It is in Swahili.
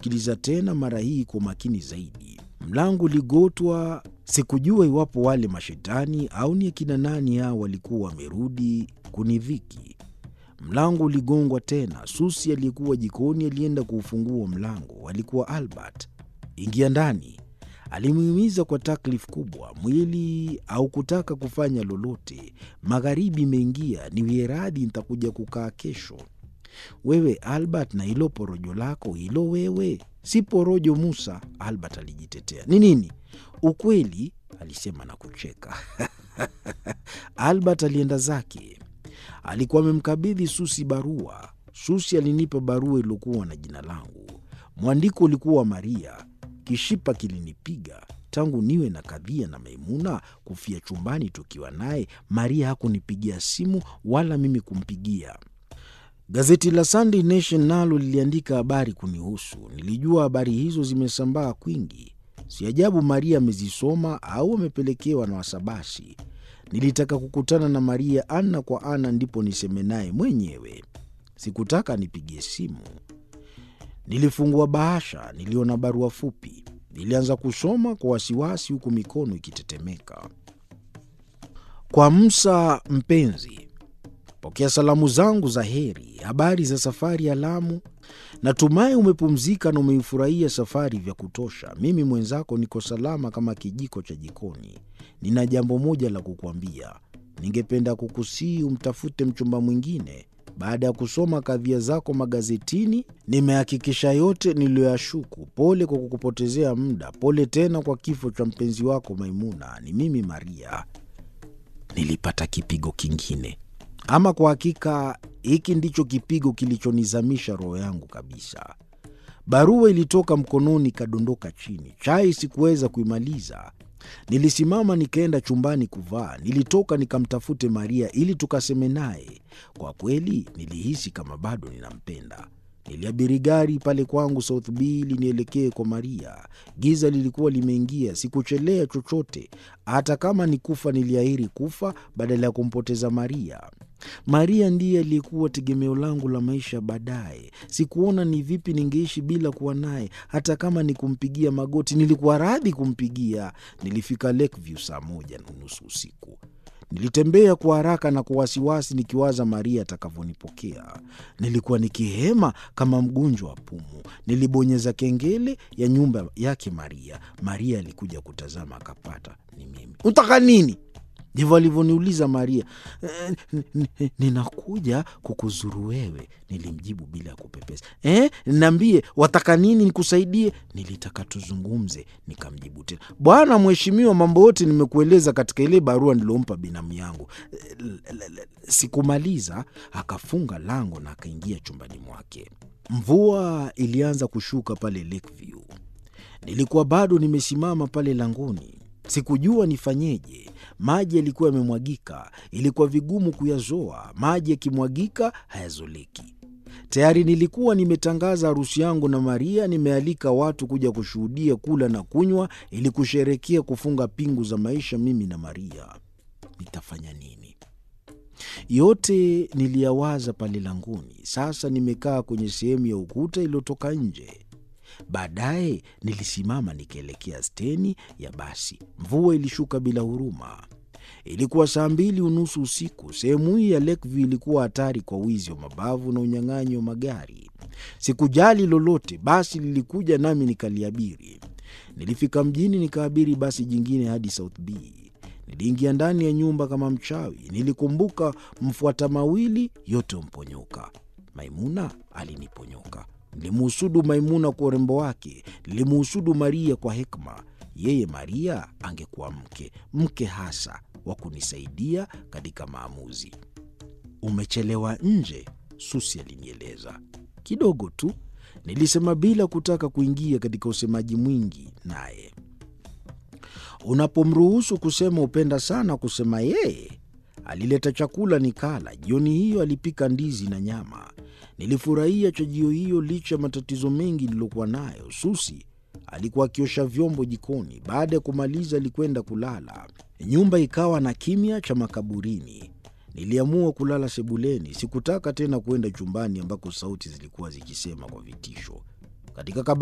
kusikiliza tena, mara hii kwa makini zaidi. Mlango uligotwa. Sikujua iwapo wale mashetani au ni akina nani hao walikuwa wamerudi kunidhiki. Mlango uligongwa tena. Susi aliyekuwa jikoni alienda kuufungua mlango. Alikuwa Albert. "Ingia ndani," alimhimiza kwa taklifu kubwa. Mwili au kutaka kufanya lolote. "Magharibi imeingia, niwie radhi, nitakuja kukaa kesho." "Wewe Albert, na hilo porojo lako hilo wewe." "Si porojo Musa," Albert alijitetea. "Ni nini?" "Ukweli," alisema na kucheka. Albert alienda zake. Alikuwa amemkabidhi Susi barua. Susi alinipa barua iliyokuwa na jina langu. Mwandiko ulikuwa wa Maria. Kishipa kilinipiga. Tangu niwe na kadhia na Maimuna kufia chumbani tukiwa naye, Maria hakunipigia simu wala mimi kumpigia. Gazeti la Sunday Nation nalo liliandika habari kunihusu. Nilijua habari hizo zimesambaa kwingi. Si ajabu Maria amezisoma au amepelekewa na wasabasi. Nilitaka kukutana na Maria ana kwa ana, ndipo niseme naye mwenyewe. Sikutaka nipigie simu. Nilifungua bahasha, niliona barua fupi. Nilianza kusoma kwa wasiwasi, huku mikono ikitetemeka. Kwa Musa mpenzi, pokea salamu zangu za heri. Habari za safari ya Lamu? Natumai umepumzika na umeifurahia safari vya kutosha. Mimi mwenzako niko salama kama kijiko cha jikoni. Nina jambo moja la kukuambia. Ningependa kukusihi umtafute mchumba mwingine. Baada ya kusoma kadhia zako magazetini, nimehakikisha yote niliyoyashuku. Pole kwa kukupotezea muda. Pole tena kwa kifo cha mpenzi wako Maimuna. Ni mimi Maria. Nilipata kipigo kingine. Ama kwa hakika hiki ndicho kipigo kilichonizamisha roho yangu kabisa. Barua ilitoka mkononi kadondoka chini. Chai sikuweza kuimaliza. Nilisimama nikaenda chumbani kuvaa. Nilitoka nikamtafute Maria ili tukaseme naye. Kwa kweli nilihisi kama bado ninampenda. Niliabiri gari pale kwangu South B ili nielekee kwa Maria. Giza lilikuwa limeingia, sikuchelea chochote. Hata kama ni kufa, niliahiri kufa badala ya kumpoteza Maria. Maria ndiye aliyekuwa tegemeo langu la maisha baadaye. Sikuona ni vipi ningeishi bila kuwa naye. Hata kama ni kumpigia magoti, nilikuwa radhi kumpigia. Nilifika Lakeview saa 1:30 usiku. Nilitembea kwa haraka na kwa wasiwasi nikiwaza Maria atakavyonipokea. Nilikuwa nikihema kama mgonjwa wa pumu. Nilibonyeza kengele ya nyumba yake Maria. Maria alikuja kutazama, akapata ni mimi. "Unataka nini?" ndivyo alivyoniuliza Maria. "Ninakuja kukuzuru wewe," nilimjibu bila ya kupepesa. "Niambie, wataka nini nikusaidie?" "Nilitaka tuzungumze," nikamjibu tena. "Bwana mheshimiwa, mambo yote nimekueleza katika ile barua nilompa binamu yangu." Sikumaliza, akafunga lango na akaingia chumbani mwake. Mvua ilianza kushuka pale Lakeview. Nilikuwa bado nimesimama pale langoni. Sikujua nifanyeje. Maji yalikuwa yamemwagika. Ilikuwa vigumu kuyazoa. Maji yakimwagika hayazoleki. Tayari nilikuwa nimetangaza harusi yangu na Maria. Nimealika watu kuja kushuhudia, kula na kunywa ili kusherekea kufunga pingu za maisha mimi na Maria. Nitafanya nini? Yote niliyawaza pale langoni. Sasa nimekaa kwenye sehemu ya ukuta iliyotoka nje. Baadaye nilisimama nikaelekea steni ya basi. Mvua ilishuka bila huruma. Ilikuwa saa 2:30 usiku. Sehemu hii ya Lakeview ilikuwa hatari kwa wizi wa mabavu na unyang'anyi wa magari. Sikujali lolote. Basi lilikuja nami nikaliabiri. Nilifika mjini, nikaabiri basi jingine hadi South B. Niliingia ndani ya nyumba kama mchawi. Nilikumbuka mfuata mawili, yote umponyoka. Maimuna aliniponyoka. Nilimuhusudu Maimuna kwa urembo wake. Nilimuhusudu Maria kwa hekima. Yeye Maria angekuwa mke hasa wa kunisaidia katika maamuzi. "Umechelewa nje," Susi alinieleza. "Kidogo tu," nilisema bila kutaka kuingia katika usemaji mwingi naye. Unapomruhusu kusema upenda sana kusema yeye. Alileta chakula nikala. Jioni hiyo alipika ndizi na nyama. Nilifurahia chajio hiyo licha matatizo mengi nilokuwa nayo. Susi alikuwa akiosha vyombo jikoni. Baada ya kumaliza alikwenda kulala. Nyumba ikawa na kimya cha makaburini. Niliamua kulala sebuleni. Sikutaka tena kwenda chumbani ambako sauti zilikuwa zikisema kwa vitisho. Katika